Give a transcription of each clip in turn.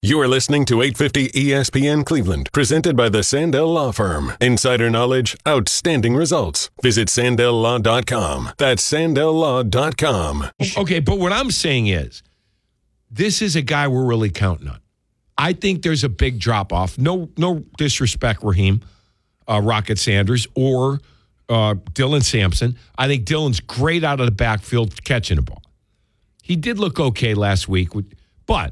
You are listening to 850 ESPN Cleveland, presented by the Sandell Law Firm. Insider knowledge, outstanding results. Visit SandellLaw.com. That's SandellLaw.com. Okay, but what I'm saying is, this is a guy we're really counting on. I think there's a big drop-off. No disrespect, Raheem, Rocket Sanders, or Dylan Sampson. I think Dylan's great out of the backfield catching the ball. He did look okay last week, but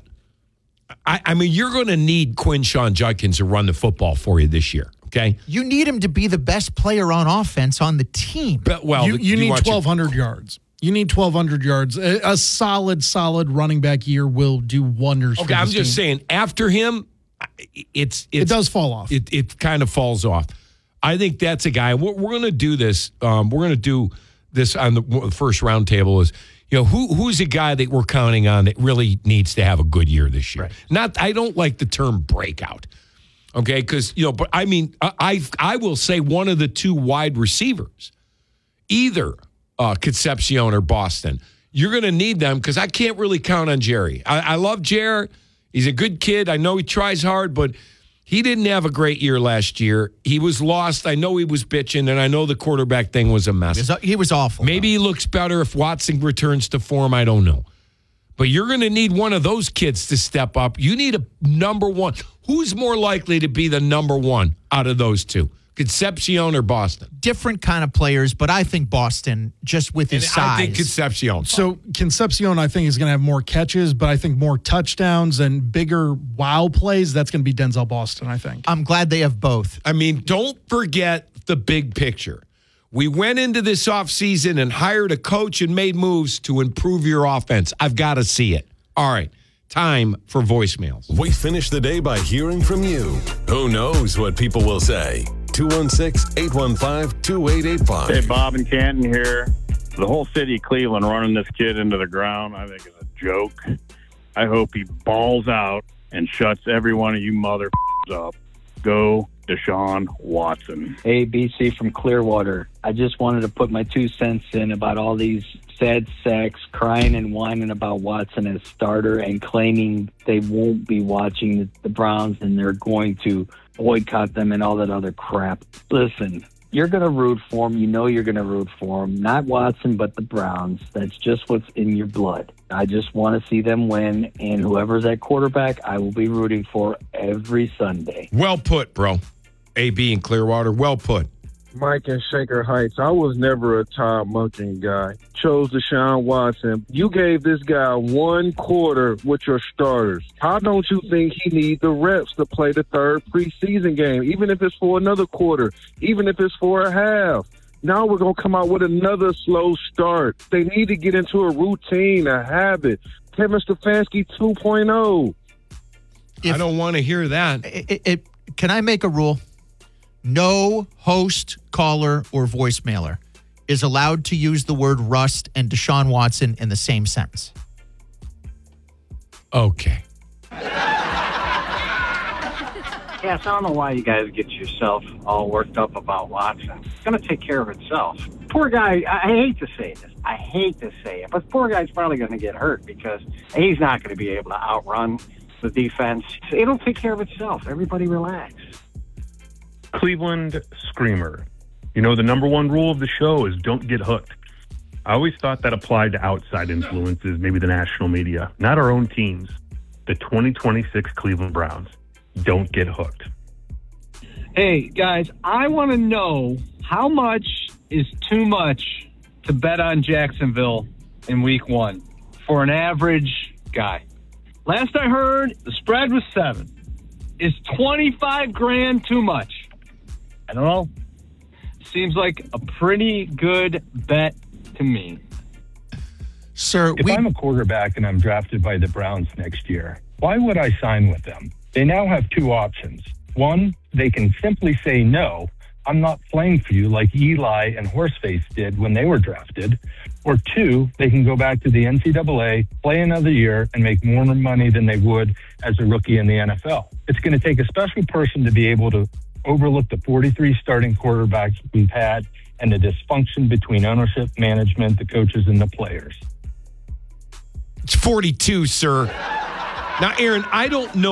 I mean, you're going to need Quinshon Judkins to run the football for you this year, okay? You need him to be the best player on offense on the team. But, well, you need 1,200 yards. You need 1,200 yards. A solid running back year will do wonders for this I'm just team. saying, after him, it does fall off. It kind of falls off. I think that's a guy. We're going to do this. We're going to do this on the first round table is, who's a guy that we're counting on that really needs to have a good year this year? Right. I don't like the term breakout, okay? Because, but I mean, I will say one of the two wide receivers, either Concepcion or Boston, you're going to need them because I can't really count on Jerry. I love Jer. He's a good kid. I know he tries hard, but he didn't have a great year last year. He was lost. I know he was bitching, and I know the quarterback thing was a mess. He was awful. Maybe he looks better if Watson returns to form. I don't know. But you're going to need one of those kids to step up. You need a number one. Who's more likely to be the number one out of those two? Concepcion or Boston? Different kind of players, but I think Boston, just with his size. I think Concepcion. So Concepcion, I think, is going to have more catches, but I think more touchdowns and bigger wow plays. That's going to be Denzel Boston, I think. I'm glad they have both. I mean, don't forget the big picture. We went into this offseason and hired a coach and made moves to improve your offense. I've got to see it. All right. Time for voicemails. We finish the day by hearing from you. Who knows what people will say? 216-815-2885. Hey, Bob and Canton here. The whole city of Cleveland running this kid into the ground, I think is a joke. I hope he balls out and shuts every one of you mother up. Go Deshaun Watson. Hey, BC from Clearwater. I just wanted to put my 2 cents in about all these sad sacks crying and whining about Watson as starter and claiming they won't be watching the Browns and they're going to boycott them and all that other crap. Listen, you're going to root for him. You know you're going to root for him. Not Watson, but the Browns. That's just what's in your blood. I just want to see them win, and whoever's at quarterback, I will be rooting for every Sunday. Well put, bro. AB in Clearwater, well put. Mike in Shaker Heights. I was never a Todd Monken guy. Chose Deshaun Watson. You gave this guy 1 quarter with your starters. How don't you think he needs the reps to play the third preseason game, even if it's for another quarter, even if it's for a half? Now we're going to come out with another slow start. They need to get into a routine, a habit. Kevin Stefanski 2.0. I don't want to hear that. Can I make a rule? No host, caller, or voicemailer is allowed to use the word rust and Deshaun Watson in the same sentence. Okay. Yes, I don't know why you guys get yourself all worked up about Watson. It's going to take care of itself. Poor guy, I hate to say this. I hate to say it, but poor guy's probably going to get hurt because he's not going to be able to outrun the defense. It'll take care of itself. Everybody relax. Cleveland Screamer. The number one rule of the show is don't get hooked. I always thought that applied to outside influences, maybe the national media, not our own teams. The 2026 Cleveland Browns. Don't get hooked. Hey, guys, I want to know how much is too much to bet on Jacksonville in week 1 for an average guy. Last I heard, the spread was 7. Is $25,000 too much? I don't know. Seems like a pretty good bet to me. Sir, if I'm a quarterback and I'm drafted by the Browns next year, why would I sign with them? They now have 2 options. One, they can simply say, no, I'm not playing for you like Eli and Horseface did when they were drafted. Or 2, they can go back to the NCAA, play another year, and make more money than they would as a rookie in the NFL. It's going to take a special person to be able to overlook the 43 starting quarterbacks we've had and the dysfunction between ownership, management, the coaches, and the players. It's 42, sir. Now, Aaron, I don't know